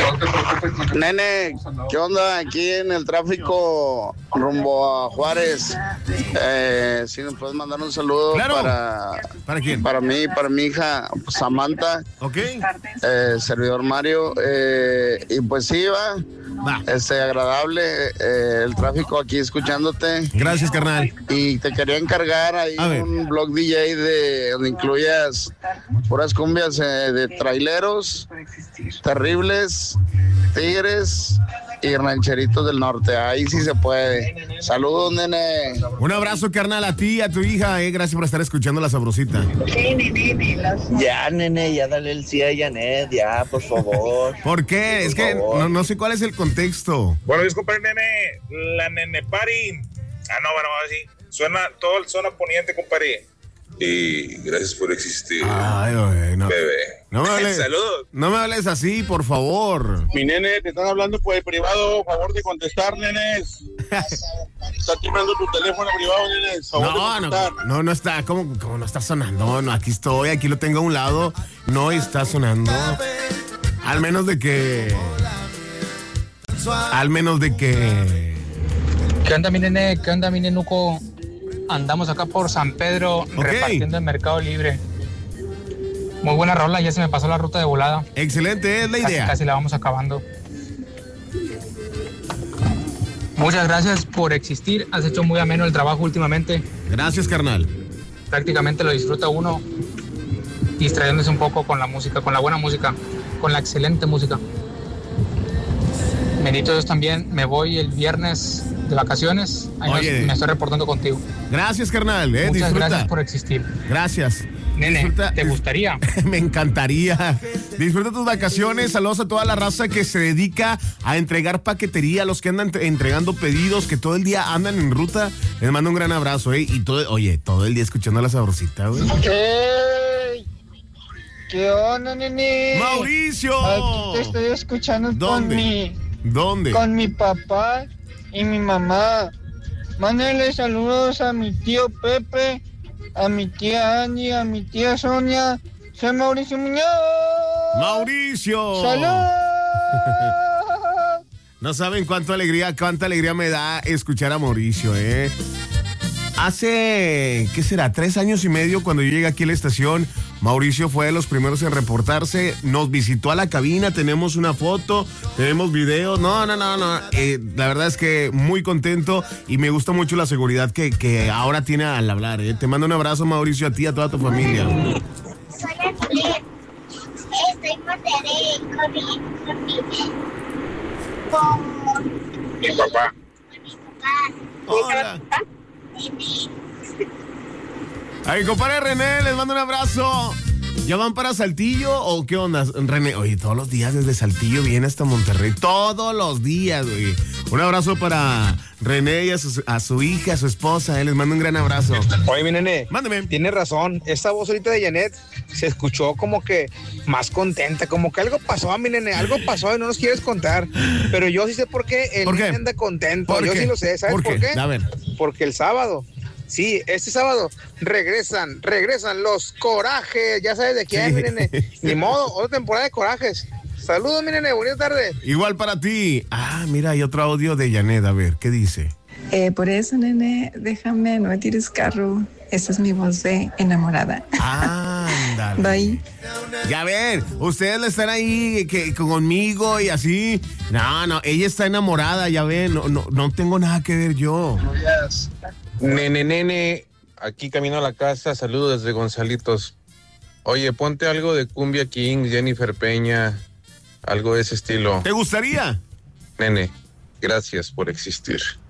Nene, ¿qué onda aquí en el tráfico rumbo a Juárez? Si nos puedes mandar un saludo. Claro. ¿Para quién? Para mí, para mi hija Samantha. Ok. Servidor Mario. Y pues sí, va. Agradable el tráfico aquí escuchándote. Gracias, carnal. Y te quería encargar ahí un blog DJ donde incluyas puras cumbias de traileros, terribles, tigres y rancheritos del norte. Ahí sí se puede. Saludos, nene. Un abrazo, carnal, a ti y a tu hija. Gracias por estar escuchando La Sabrosita. Ya, nene, ya dale el sí a Janet, ya, por favor. ¿Por qué? Es que no sé cuál es el contexto. Bueno, disculpen, nene, la nene party. Bueno, así. Suena poniente, compadre. Y gracias por existir. Ay, güey, no. Bebé. No me hables. Saludos. No me hables así, por favor. Mi nene, te están hablando por el privado. Favor de contestar, nenes. Está timbrando tu teléfono privado, nenes. Favor de contestar. No está. ¿Cómo no está sonando? No, aquí estoy, aquí lo tengo a un lado. No está sonando. Al menos de que. ¿Qué onda, mi nene? ¿Qué onda, mi nenuco? Andamos acá por San Pedro repartiendo en Mercado Libre. Muy buena rola, ya se me pasó la ruta de volada. Excelente, es la idea. Casi la vamos acabando. Muchas gracias por existir. Has hecho muy ameno el trabajo últimamente. Gracias, carnal. Prácticamente lo disfruta uno distrayéndose un poco con la música, con la buena música, con la excelente música. Bendito Dios, también me voy el viernes de vacaciones. Ahí me estoy reportando contigo. Gracias, carnal. Muchas disfruta. gracias por existir. Gracias. Nene, ¿te gustaría? Me encantaría. Disfruta tus vacaciones. Saludos a toda la raza que se dedica a entregar paquetería, a los que andan entregando pedidos, que todo el día andan en ruta. Les mando un gran abrazo, Y todo el día escuchando La Sabrosita, güey. ¡Hey! ¿Qué onda, nene? ¡Mauricio! Aquí te estoy escuchando. ¿Dónde? ¿Dónde? Con mi papá y mi mamá. Mándale saludos a mi tío Pepe, a mi tía Angie, a mi tía Sonia. Soy Mauricio Muñoz. ¡Mauricio! ¡Salud! No saben cuánta alegría me da escuchar a Mauricio, Hace, ¿qué será? 3 años y medio, cuando yo llegué aquí a la estación, Mauricio fue de los primeros en reportarse, nos visitó a la cabina, tenemos una foto, tenemos videos, no. La verdad es que muy contento y me gusta mucho la seguridad que ahora tiene al hablar, Te mando un abrazo, Mauricio, a ti y a toda tu familia. Soy Angelina. Estoy en Monterrey con mi papá. Hola. Ay, compadre René, les mando un abrazo. ¿Ya van para Saltillo o qué onda, René? Oye, todos los días desde Saltillo viene hasta Monterrey. Todos los días, güey. Un abrazo para René y a su hija, a su esposa. Les mando un gran abrazo. Oye, mi nene. Mándeme. Tienes razón. Esta voz ahorita de Janet se escuchó como que más contenta. Como que algo pasó, mi nene. Algo pasó y no nos quieres contar. Pero yo sí sé por qué el nene anda contento. Yo sí lo sé. ¿Sabes por qué? A ver. Porque el sábado. Sí, este sábado regresan los Corajes. Ya sabes de quién, mi nene. Ni modo, otra temporada de Corajes. Saludos, mi nene, buenas tardes. Igual para ti. Mira, hay otro audio de Janet. A ver, ¿qué dice? Por eso, nene, déjame, no me tires carro. Esa es mi voz de enamorada. Ándale. Bye. Ya ven, ustedes le están ahí conmigo y así. No, ella está enamorada, ya ven. No tengo nada que ver yo. Nene, aquí camino a la casa, saludos desde Gonzalitos. Oye, ponte algo de Cumbia King, Jennifer Peña, algo de ese estilo. ¿Te gustaría? Nene, gracias por existir.